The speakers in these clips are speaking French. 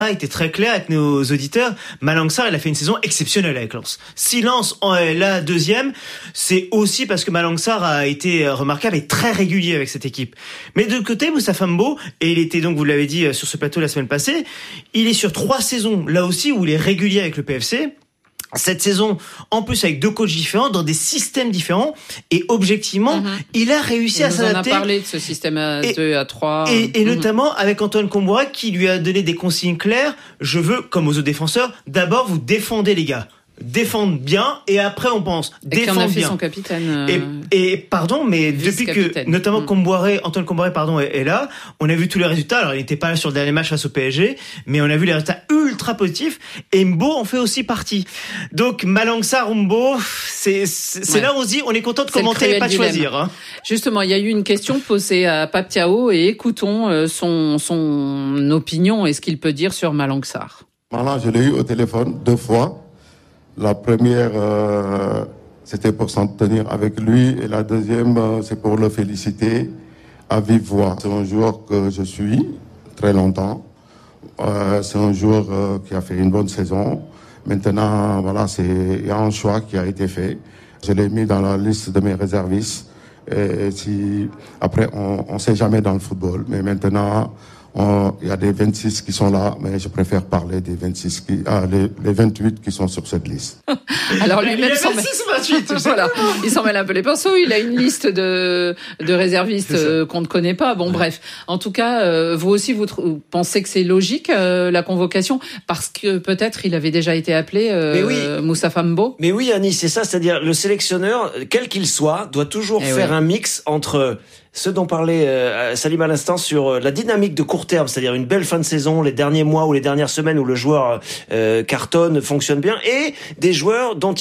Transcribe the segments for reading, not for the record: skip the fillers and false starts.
été très clair avec nos auditeurs. Malang Sarr, il a fait une saison exceptionnelle avec Lens. Si Lens est la deuxième, c'est aussi parce que Malang Sarr a été remarquable et très régulier avec cette équipe. Mais de l'autre côté, Moustapha Mbo, et il était donc, vous l'avez dit sur ce plateau la semaine passée, il est sur 3 saisons, là aussi, où il est régulier avec le PFC. Cette saison, en plus avec 2 coachs différents, dans des systèmes différents, et objectivement, il a réussi à s'adapter. On a parlé de ce système à 2, à 3. Et notamment avec Antoine Kombouara qui lui a donné des consignes claires. Je veux, comme aux autres défenseurs, d'abord vous défendez les gars. Défendre bien, et après on pense défendre bien. Et qui en a fait son capitaine. Et pardon, mais depuis que notamment Antoine Kombouara est là, on a vu tous les résultats. Alors il n'était pas là sur le dernier match face au PSG, mais on a vu les résultats ultra positifs. Et Mbo en fait aussi partie. Donc Malang Sarr, Mbo, c'est là où on se dit on est content de commenter et pas de choisir. Hein. Justement, il y a eu une question posée à Pape Thiaw et écoutons son opinion et ce qu'il peut dire sur Malang Sarr. Voilà, je l'ai eu au téléphone 2 fois. La première, c'était pour s'entretenir avec lui, et la deuxième, c'est pour le féliciter à vive voix. C'est un joueur que je suis très longtemps. C'est un joueur qui a fait une bonne saison. Maintenant, voilà, il y a un choix qui a été fait. Je l'ai mis dans la liste de mes réservistes. Et après, on sait jamais dans le football, mais maintenant, il y a des 26 qui sont là, mais je préfère parler des 26 les 28 qui sont sur cette liste. Alors lui-même s'en mêle. Voilà, il s'en mêle un peu les pinceaux. Il a une liste de réservistes qu'on ne connaît pas. Bon, bref. En tout cas, vous aussi, vous pensez que c'est logique la convocation, parce que peut-être il avait déjà été appelé Moustapha Mbo. Mais oui, Annie, c'est ça, c'est-à-dire le sélectionneur, quel qu'il soit, doit toujours faire un mix entre ce dont parlait Salim à l'instant sur la dynamique de court terme, c'est-à-dire une belle fin de saison, les derniers mois ou les dernières semaines où le joueur cartonne, fonctionne bien, et des joueurs dont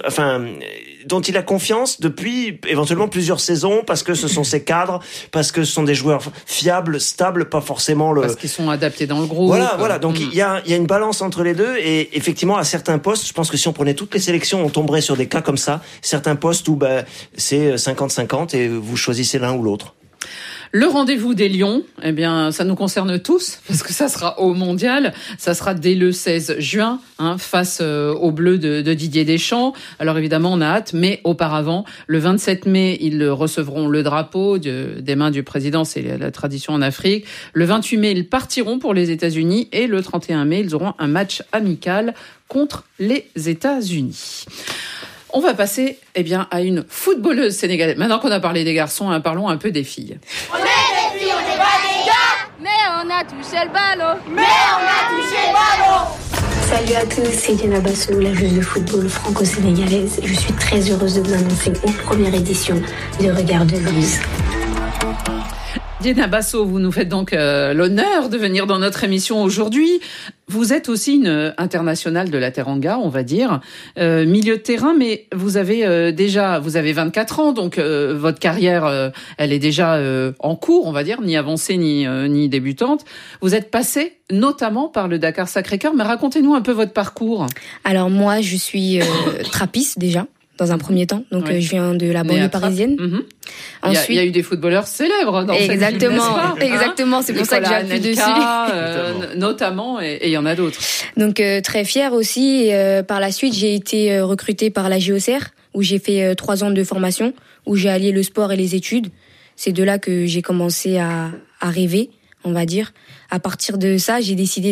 il a confiance depuis éventuellement plusieurs saisons, parce que ce sont ses cadres, parce que ce sont des joueurs fiables, stables, pas forcément parce qu'ils sont adaptés dans le groupe. Voilà. Donc il y a une balance entre les deux, et effectivement à certains postes, je pense que si on prenait toutes les sélections, on tomberait sur des cas comme ça, certains postes où c'est 50-50 et vous choisissez l'un ou l'autre. Le rendez-vous des Lions, eh bien, ça nous concerne tous, parce que ça sera au Mondial. Ça sera dès le 16 juin, face aux Bleus de Didier Deschamps. Alors évidemment, on a hâte, mais auparavant, le 27 mai, ils recevront le drapeau des mains du président. C'est la tradition en Afrique. Le 28 mai, ils partiront pour les États-Unis, et le 31 mai, ils auront un match amical contre les États-Unis. On va passer à une footballeuse sénégalaise. Maintenant qu'on a parlé des garçons, parlons un peu des filles. On est des filles, on n'est pas des gars. Mais on a touché le ballon. Salut à tous, c'est Diana Basso, la joueuse de football franco-sénégalaise. Je suis très heureuse de vous annoncer une première édition de Regard de Luz. Diana Basso, vous nous faites donc l'honneur de venir dans notre émission aujourd'hui. Vous êtes aussi une internationale de la Teranga, on va dire, milieu de terrain, mais vous avez 24 ans, donc votre carrière, elle est déjà en cours, on va dire, ni avancée ni débutante. Vous êtes passée notamment par le Dakar Sacré-Cœur, mais racontez-nous un peu votre parcours. Alors moi, je suis trappiste déjà. Dans un premier temps, donc je viens de la banlieue parisienne. Ensuite, il y a eu des footballeurs célèbres dans cette ville, exactement, c'est pour ça que j'ai appuyé dessus. Notamment, et il y en a d'autres. Donc très fière aussi. Et, par la suite, j'ai été recrutée par la JOCR, où j'ai fait 3 ans de formation, où j'ai allié le sport et les études. C'est de là que j'ai commencé à rêver, on va dire. À partir de ça, j'ai décidé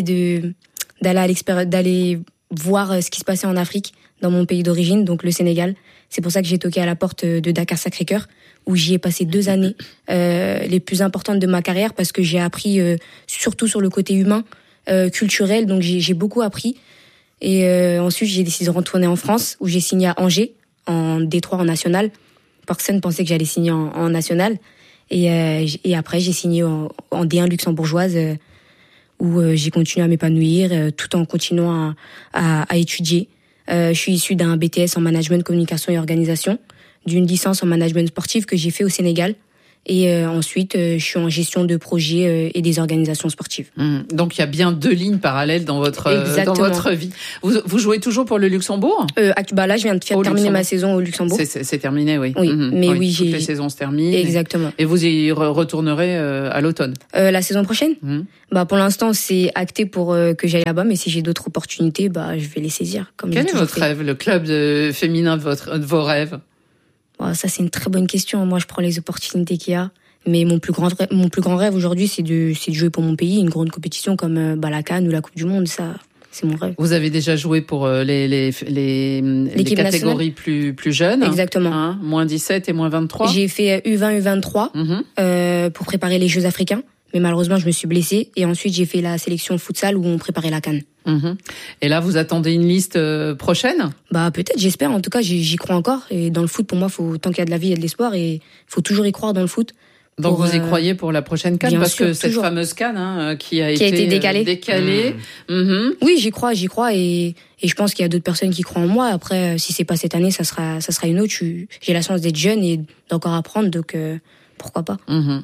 d'aller voir ce qui se passait en Afrique, dans mon pays d'origine, donc le Sénégal. C'est pour ça que j'ai toqué à la porte de Dakar Sacré-Cœur, où j'y ai passé 2 années les plus importantes de ma carrière, parce que j'ai appris surtout sur le côté humain, culturel, donc j'ai beaucoup appris. Et ensuite, j'ai décidé de retourner en France, où j'ai signé à Angers, en D3 en national. Personne pensait que j'allais signer en national. Et après, j'ai signé en D1 luxembourgeoise, où j'ai continué à m'épanouir, tout en continuant à étudier. Je suis issue d'un BTS en management, communication et organisation, d'une licence en management sportif que j'ai fait au Sénégal. Et ensuite, je suis en gestion de projets et des organisations sportives. Donc il y a bien 2 lignes parallèles dans votre vie. Vous jouez toujours pour le Luxembourg ? Là, je viens de terminer ma saison au Luxembourg. C'est terminé, oui. Oui, mais oui, toutes les saisons se terminent. Exactement. Et vous y retournerez à l'automne ? La saison prochaine ? Pour l'instant, c'est acté pour que j'aille là-bas, mais si j'ai d'autres opportunités, je vais les saisir. Quel est votre rêve, le club féminin de vos rêves ? Ça, c'est une très bonne question. Moi, je prends les opportunités qu'il y a. Mais mon plus grand rêve aujourd'hui, c'est de jouer pour mon pays, une grande compétition comme la CAN ou la Coupe du Monde. Ça, c'est mon rêve. Vous avez déjà joué pour les catégories plus jeunes. Exactement. Moins 17 et moins 23. J'ai fait U20, U23 pour préparer les Jeux africains. Mais malheureusement, je me suis blessée. Et ensuite, j'ai fait la sélection futsal où on préparait la CAN. Et là, vous attendez une liste prochaine ? Peut-être, j'espère. En tout cas, j'y crois encore. Et dans le foot, pour moi, tant qu'il y a de la vie, il y a de l'espoir. Et il faut toujours y croire dans le foot. Donc vous y croyez pour la prochaine CAN, parce que cette fameuse CAN qui a été décalée. Oui, j'y crois et je pense qu'il y a d'autres personnes qui croient en moi. Après, si c'est pas cette année, ça sera une autre. J'ai la chance d'être jeune et d'encore apprendre, donc pourquoi pas.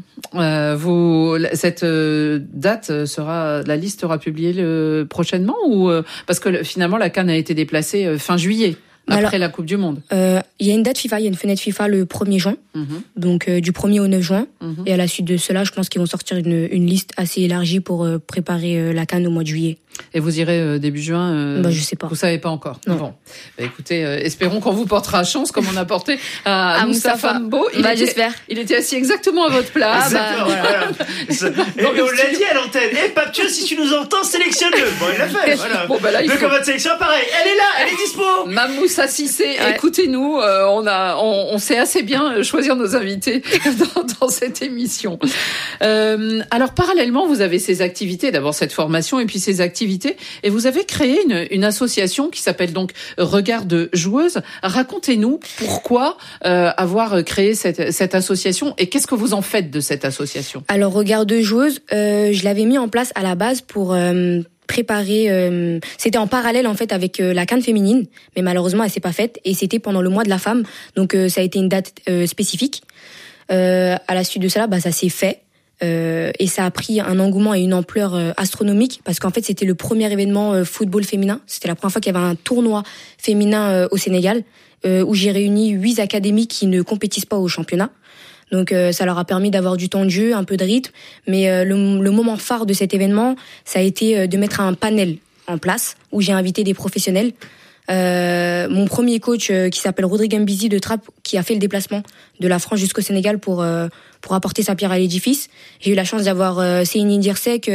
Cette date la liste sera publiée prochainement ou parce que finalement la CAN a été déplacée fin juillet. Après la Coupe du Monde. Il y a une date FIFA, il y a une fenêtre FIFA le 1er juin, donc du 1er au 9 juin. Et à la suite de cela, je pense qu'ils vont sortir une liste assez élargie pour préparer la CAN au mois de juillet. Et vous irez début juin Je sais pas. Vous savez pas encore. Non. Bon, écoutez, espérons qu'on vous portera chance comme on a porté à Moustapha Mbo. J'espère. Il était assis exactement à votre place. Voilà. Et on l'a dit à l'antenne. Papio, si tu nous entends, sélectionne-le. Bon, il l'a fait. Voilà. Là, comme votre sélection, pareil. Elle est là, elle est dispo. Mamoussa Cissé, écoutez-nous. On sait assez bien choisir nos invités dans cette émission. Alors, parallèlement, vous avez ces activités, d'abord cette formation et puis ces activités. Et vous avez créé une association qui s'appelle donc Regard de joueuse. Racontez-nous pourquoi avoir créé cette association et qu'est-ce que vous en faites de cette association ? Alors, Regard de joueuse, je l'avais mis en place à la base pour préparer. C'était en parallèle en fait avec la CAN féminine, mais malheureusement elle s'est pas faite et c'était pendant le mois de la femme, donc ça a été une date spécifique. À la suite de cela, ça s'est fait. Et ça a pris un engouement et une ampleur astronomique parce qu'en fait c'était le premier événement football féminin. C'était la première fois qu'il y avait un tournoi féminin au Sénégal où j'ai réuni 8 académies qui ne compétissent pas au championnat. Donc ça leur a permis d'avoir du temps de jeu, un peu de rythme. Mais le moment phare de cet événement, ça a été de mettre un panel en place où j'ai invité des professionnels. Mon premier coach qui s'appelle Rodrigue Mbizi de Trappes, qui a fait le déplacement de la France jusqu'au Sénégal pour apporter sa pierre à l'édifice. J'ai eu la chance d'avoir Seyni Dirsek,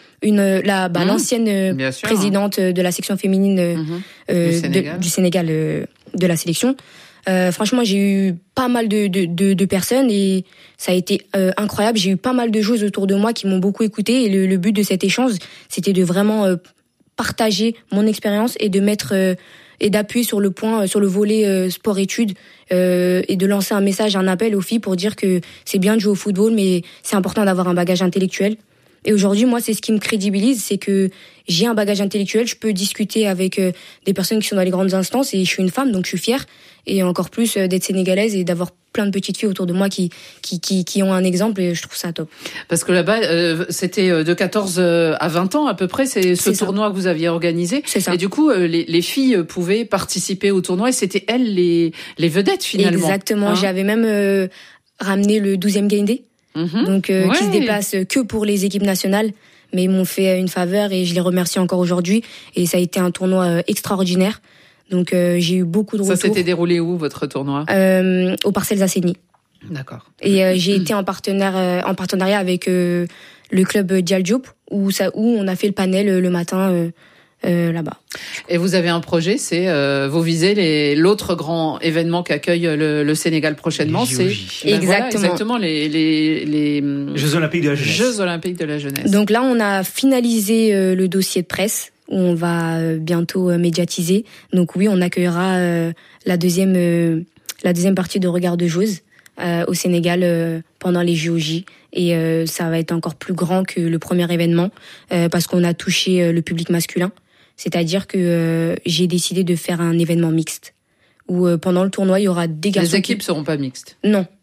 l'ancienne présidente de la section féminine du Sénégal de la sélection. Franchement, j'ai eu pas mal de personnes et ça a été incroyable. J'ai eu pas mal de joueuses autour de moi qui m'ont beaucoup écouté et le but de cet échange, c'était de vraiment partager mon expérience et de mettre et d'appuyer sur le volet sport-études et de lancer un message, un appel aux filles pour dire que c'est bien de jouer au football, mais c'est important d'avoir un bagage intellectuel. Et aujourd'hui, moi, c'est ce qui me crédibilise, c'est que j'ai un bagage intellectuel, je peux discuter avec des personnes qui sont dans les grandes instances et je suis une femme, donc je suis fière. Et encore plus d'être sénégalaise et d'avoir plein de petites filles autour de moi qui ont un exemple et je trouve ça top. Parce que là-bas, c'était de 14 à 20 ans à peu près, c'est ce tournoi que vous aviez organisé. C'est ça. Et du coup, les filles pouvaient participer au tournoi et c'était elles les vedettes finalement. Exactement, j'avais même ramené le 12e Gaindé. Donc qui se déplace que pour les équipes nationales, mais ils m'ont fait une faveur et je les remercie encore aujourd'hui et ça a été un tournoi extraordinaire. Donc j'ai eu beaucoup de retours. Ça s'était déroulé où votre tournoi ? Aux Parcelles Asseni. D'accord. Et j'ai été en partenariat avec le club Dial Diop où on a fait le panel le matin là-bas. Et vous avez un projet, c'est vous visez l'autre grand événement qu'accueille le Sénégal prochainement, c'est exactement les Jeux Olympiques de la jeunesse. Jeux Olympiques de la jeunesse. Donc là, on a finalisé le dossier de presse où on va bientôt médiatiser. Donc oui, on accueillera la deuxième partie de Regard de joueuse au Sénégal pendant les JOJ et ça va être encore plus grand que le premier événement parce qu'on a touché le public masculin. C'est-à-dire que j'ai décidé de faire un événement mixte où pendant le tournoi il y aura des garçons. Les équipes seront pas mixtes. Non.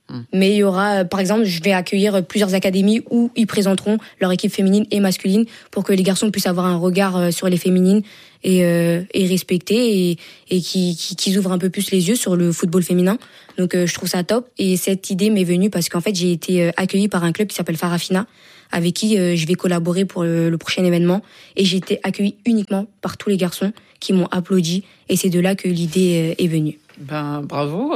Mais il y aura, par exemple, je vais accueillir plusieurs académies où ils présenteront leur équipe féminine et masculine pour que les garçons puissent avoir un regard sur les féminines et respecter et qu'ils ouvrent un peu plus les yeux sur le football féminin. Donc je trouve ça top. Et cette idée m'est venue parce qu'en fait j'ai été accueillie par un club qui s'appelle Farafina, avec qui je vais collaborer pour le prochain événement. Et j'ai été accueillie uniquement par tous les garçons qui m'ont applaudi. Et c'est de là que l'idée est venue. Ben bravo,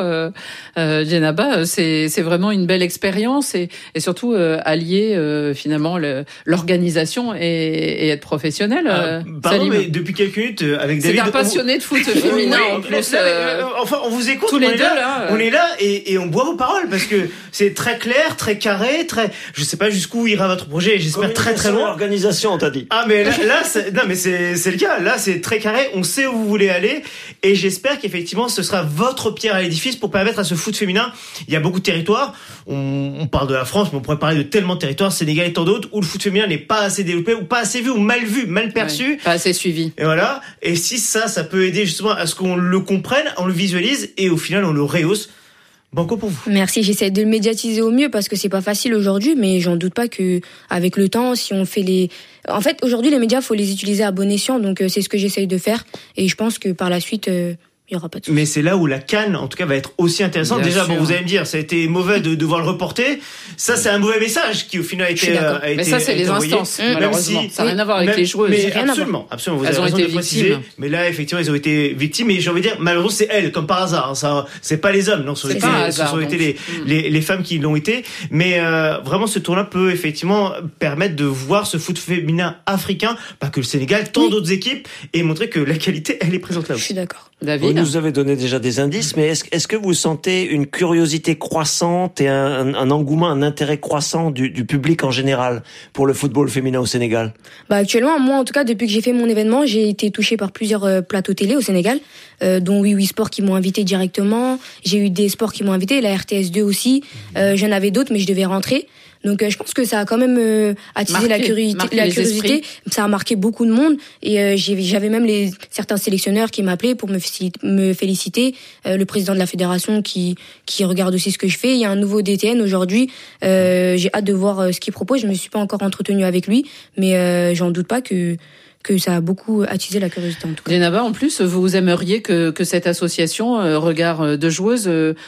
Djenaba, c'est vraiment une belle expérience et surtout allier finalement l'organisation et être professionnel. Pardon, mais depuis quelques minutes avec David, c'est un passionné de foot féminin en plus. Enfin, on vous écoute. Tous les deux là. On est là et on boit vos paroles parce que c'est très clair, très carré, très. Je sais pas jusqu'où ira votre projet. J'espère très très loin. Organisation, on t'a dit. Ah mais là non mais c'est le cas. Là c'est très carré. On sait où vous voulez aller et j'espère qu'effectivement ce sera votre pierre à l'édifice pour permettre à ce foot féminin. Il y a beaucoup de territoires. On parle de la France, mais on pourrait parler de tellement de territoires, Sénégal et tant d'autres, où le foot féminin n'est pas assez développé, ou pas assez vu, ou mal perçu. Ouais, pas assez suivi. Et voilà. Et si ça peut aider justement à ce qu'on le comprenne, on le visualise, et au final, on le rehausse. Banco pour vous. Merci, j'essaie de le médiatiser au mieux parce que c'est pas facile aujourd'hui, mais j'en doute pas que avec le temps, si on fait en fait, aujourd'hui, les médias, faut les utiliser à bon escient, donc c'est ce que j'essaye de faire, et je pense que par la suite, il y aura pas de soucis. Mais c'est là où la CAN, en tout cas, va être aussi intéressante. Bien déjà, sûr. bon, vous allez me dire, ça a été mauvais de devoir le reporter. Ça, c'est un mauvais message qui, au final, a été mais ça, c'est les envoyé. instances, malheureusement. Ça n'a rien à voir avec les joueuses. Mais absolument, vous elles avez ont raison été de préciser. victimes. Mais là, effectivement, ils ont été victimes. Et j'ai envie de dire, malheureusement, c'est elles, comme par hasard. Ça, c'est pas les hommes, non. Ce sont été les femmes qui l'ont été. Mais vraiment, ce tournoi peut effectivement permettre de voir ce foot féminin africain, pas que le Sénégal, tant d'autres équipes, et montrer que la qualité, elle est présente là Je aussi. suis d'accord. David. Vous nous avez donné déjà des indices, mais est-ce que vous sentez une curiosité croissante et un engouement, un intérêt croissant du public en général pour le football féminin au Sénégal? Actuellement, moi, en tout cas, depuis que j'ai fait mon événement, j'ai été touchée par plusieurs plateaux télé au Sénégal, dont Oui Sport qui m'ont invité directement. J'ai eu des sports qui m'ont invité, la RTS2 aussi. J'en avais d'autres, mais je devais rentrer. Donc je pense que ça a quand même attisé la curiosité. Ça a marqué beaucoup de monde et j'avais même certains sélectionneurs qui m'appelaient pour me féliciter. Le président de la fédération qui regarde aussi ce que je fais. Il y a un nouveau DTN aujourd'hui. J'ai hâte de voir ce qu'il propose. Je me suis pas encore entretenue avec lui, mais j'en doute pas que ça a beaucoup attisé la curiosité en tout cas. Djenaba, en plus, vous aimeriez que cette association Regard de joueuses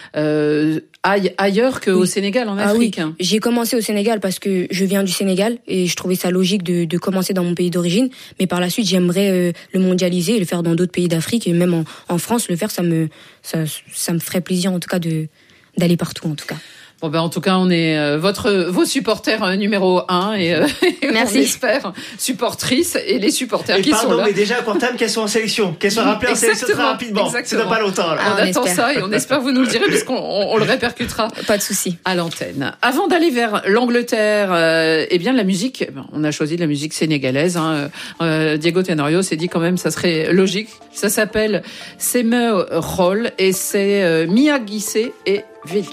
aille ailleurs qu'au Sénégal, en Afrique. Oui. J'ai commencé au Sénégal parce que je viens du Sénégal et je trouvais ça logique de commencer dans mon pays d'origine. Mais par la suite, j'aimerais le mondialiser et le faire dans d'autres pays d'Afrique et même en France, le faire, ça me ferait plaisir en tout cas d'aller partout en tout cas. Bon en tout cas, on est vos supporters numéro 1 et merci. On espère supportrices et les supporters qui sont là. Mais déjà, Quentin, qu'elles soient en sélection, qu'elles soient rappelées en sélection très rapidement. C'est dans pas longtemps. Là. On attend ça et on espère vous nous le direz parce qu'on le répercutera. Pas de souci. À l'antenne. Avant d'aller vers l'Angleterre, eh bien la musique, on a choisi de la musique sénégalaise. Diego Tenorio s'est dit quand même ça serait logique. Ça s'appelle Seme Roll et c'est Mia Guissé et Vilki.